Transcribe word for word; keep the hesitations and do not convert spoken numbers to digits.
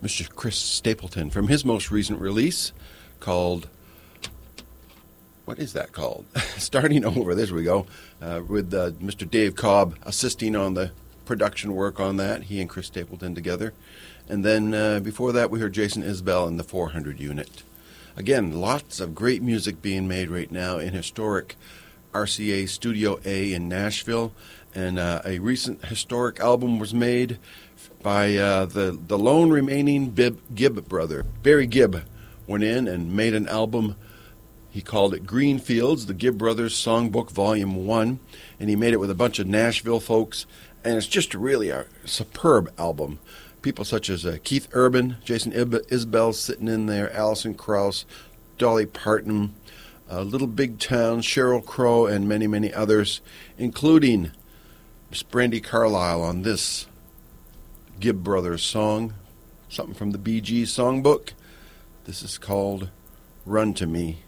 Mister Chris Stapleton from his most recent release called, what is that called? Starting Over, there we go, uh, with uh, Mister Dave Cobb assisting on the production work on that, he and Chris Stapleton together. And then uh, before that, we heard Jason Isbell and the four hundred Unit. Again, lots of great music being made right now in historic R C A Studio A in Nashville. And uh, a recent historic album was made by uh, the, the lone remaining Bib, Gibb brother. Barry Gibb went in and made an album. He called it Greenfields, the Gibb Brothers Songbook Volume one, and he made it with a bunch of Nashville folks, and it's just really a superb album. People such as uh, Keith Urban, Jason Ib- Isbell sitting in there, Alison Krauss, Dolly Parton, uh, Little Big Town, Sheryl Crow, and many, many others, including Miss Brandi Carlile on this Gibb Brothers song, something from the Bee Gees songbook. This is called Run to Me.